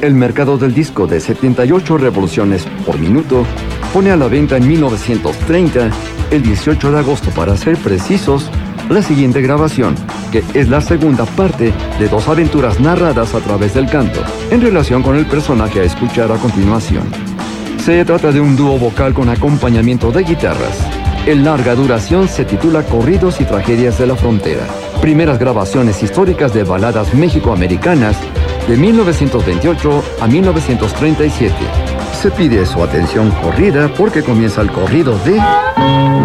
El mercado del disco de 78 revoluciones por minuto pone a la venta en 1930, el 18 de agosto para ser precisos, la siguiente grabación, que es la segunda parte de 2 aventuras narradas a través del canto, en relación con el personaje a escuchar a continuación. Se trata de un dúo vocal con acompañamiento de guitarras. El larga duración se titula Corridos y Tragedias de la Frontera. Primeras grabaciones históricas de baladas mexicoamericanas de 1928 a 1937. Se pide su atención corrida porque comienza el corrido de...